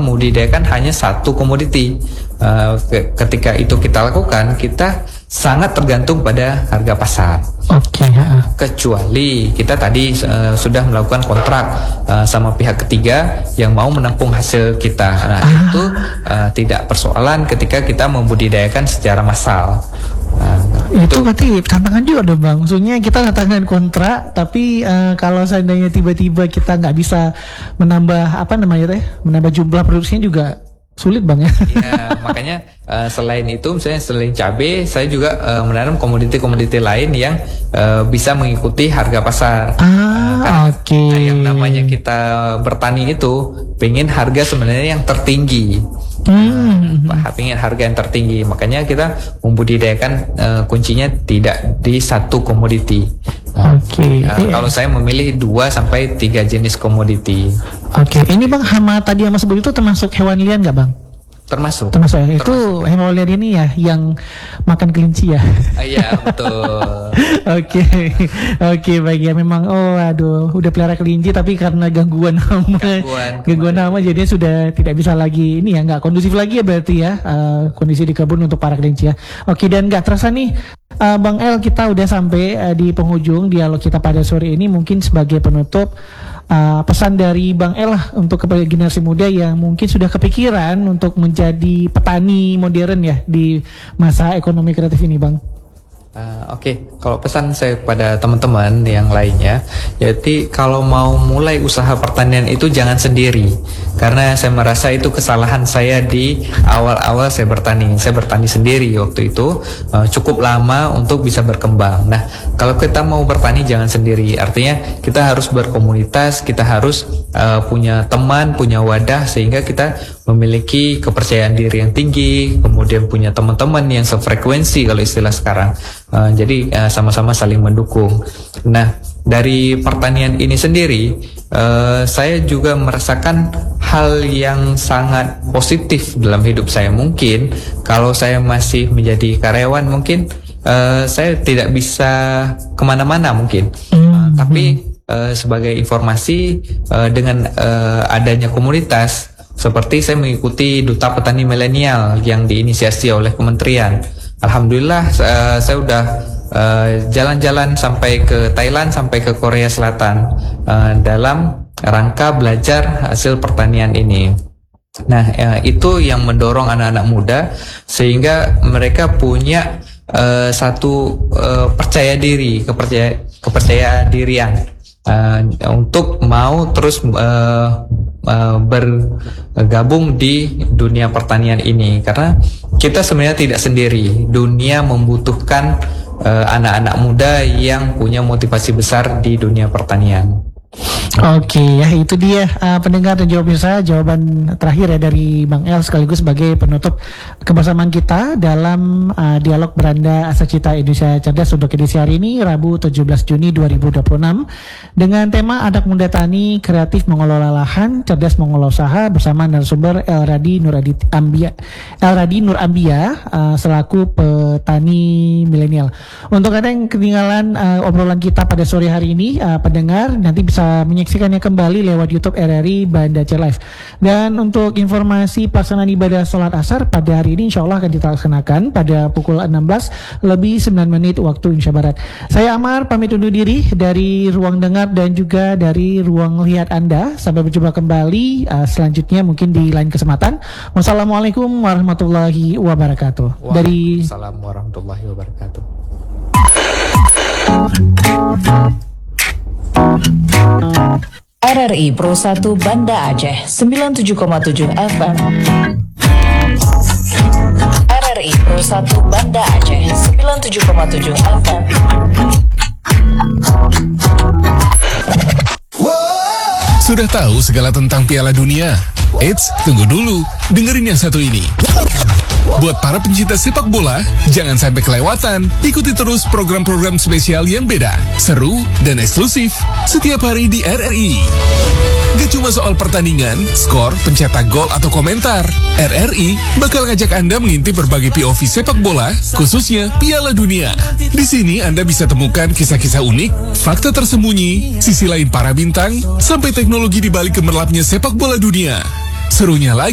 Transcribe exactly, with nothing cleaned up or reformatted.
membudidayakan hanya satu komoditi. Uh, ke, ketika itu kita lakukan, kita sangat tergantung pada harga pasar. Oke. Okay, ya. Kecuali kita tadi uh, sudah melakukan kontrak uh, sama pihak ketiga yang mau menampung hasil kita. Nah, ah. itu uh, tidak persoalan ketika kita membudidayakan secara massal. Nah, itu berarti tantangan juga dong Bang. Maksudnya kita tantangan kontrak, tapi uh, kalau seandainya tiba-tiba kita nggak bisa menambah apa namanya teh, menambah jumlah produksinya juga sulit Bang ya. Ya, makanya uh, selain itu, misalnya selain cabai, saya juga uh, menanam komoditi-komoditi lain yang uh, bisa mengikuti harga pasar. Ah, uh, oke. Okay. Yang namanya kita bertani itu pengen harga sebenarnya yang tertinggi. Hmm. Uh, pengen harga yang tertinggi, makanya kita membudidayakan uh, kuncinya tidak di satu komoditi. Oke. Okay. Uh, yeah. Kalau saya memilih dua sampai tiga jenis komoditi. Oke. Okay. Ini Bang, hama tadi yang Mas sebut itu termasuk hewan liar nggak Bang? Termasuk. Termasuk ya. Itu hewan liar ini ya yang makan kelinci ya. Iya, betul. Oke. Oke, baik ya, memang oh aduh udah pelihara kelinci tapi karena gangguan hama Gangguan, gangguan hama jadinya sudah tidak bisa lagi ini ya, nggak kondusif lagi ya berarti ya uh, kondisi di kebun untuk para kelinci ya. Oke, dan nggak terasa nih uh, Bang El, kita udah sampai uh, di penghujung dialog kita pada sore ini. Mungkin sebagai penutup, Uh, pesan dari Bang El lah untuk kepada generasi muda yang mungkin sudah kepikiran untuk menjadi petani modern ya di masa ekonomi kreatif ini Bang. Uh, Oke, okay. Kalau pesan saya kepada teman-teman yang lainnya, jadi kalau mau mulai usaha pertanian itu jangan sendiri, karena saya merasa itu kesalahan saya di awal-awal saya bertani. Saya bertani sendiri waktu itu uh, cukup lama untuk bisa berkembang. Nah, kalau kita mau bertani jangan sendiri, artinya kita harus berkomunitas, kita harus uh, punya teman, punya wadah, sehingga kita memiliki kepercayaan diri yang tinggi, kemudian punya teman-teman yang sefrekuensi kalau istilah sekarang. Uh, jadi uh, sama-sama saling mendukung. Nah, dari pertanian ini sendiri, uh, saya juga merasakan hal yang sangat positif dalam hidup saya. Mungkin kalau saya masih menjadi karyawan, mungkin uh, saya tidak bisa kemana-mana mungkin. Uh, tapi uh, sebagai informasi, uh, dengan uh, adanya komunitas, seperti saya mengikuti Duta Petani Milenial yang diinisiasi oleh kementerian. Alhamdulillah uh, saya udah jalan-jalan uh, sampai ke Thailand, sampai ke Korea Selatan uh, dalam rangka belajar hasil pertanian ini. Nah, uh, itu yang mendorong anak-anak muda sehingga mereka punya uh, satu uh, percaya diri, kepercaya kepercayaan dirian uh, untuk mau terus uh, uh, bergabung di dunia pertanian ini, karena kita sebenarnya tidak sendiri. Dunia membutuhkan uh, anak-anak muda yang punya motivasi besar di dunia pertanian. Oke, ya itu dia uh, pendengar dan jawab saya jawaban terakhir ya dari Bang El sekaligus sebagai penutup kebersamaan kita dalam uh, dialog Beranda Asa Cita Indonesia Cerdas untuk edisi hari ini Rabu tujuh belas Juni dua ribu dua puluh enam dengan tema Anak Muda Tani Kreatif Mengelola Lahan Cerdas Mengelola Usaha bersama narasumber El Radi Nur Ambia El Radi Nur Ambia uh, selaku petani milenial. Untuk Anda yang ketinggalan uh, obrolan kita pada sore hari ini, uh, pendengar nanti bisa menyaksikannya kembali lewat YouTube R R I Banda Aceh Live. Dan untuk informasi pelaksanaan ibadah sholat asar pada hari ini insya Allah akan dilaksanakan pada pukul enam belas lebih sembilan menit waktu Indonesia Barat. Saya Amar pamit undur diri dari ruang dengar dan juga dari ruang lihat Anda. Sampai berjumpa kembali uh, selanjutnya mungkin di lain kesempatan. Wassalamualaikum warahmatullahi wabarakatuh. Dari Waalaikumsalam warahmatullahi wabarakatuh. R R I Pro satu Banda Aceh sembilan puluh tujuh koma tujuh F M. R R I Pro satu Banda Aceh sembilan puluh tujuh koma tujuh F M. Sudah tahu segala tentang Piala Dunia? Eits, tunggu dulu. Dengerin yang satu ini. Buat para pencinta sepak bola, jangan sampai kelewatan. Ikuti terus program-program spesial yang beda, seru, dan eksklusif setiap hari di R R I. Gak cuma soal pertandingan, skor, pencetak gol, atau komentar. R R I bakal ngajak Anda mengintip berbagai P O V sepak bola, khususnya Piala Dunia. Di sini Anda bisa temukan kisah-kisah unik, fakta tersembunyi, sisi lain para bintang, sampai teknologi di balik gemerlapnya sepak bola dunia. Serunya lagi,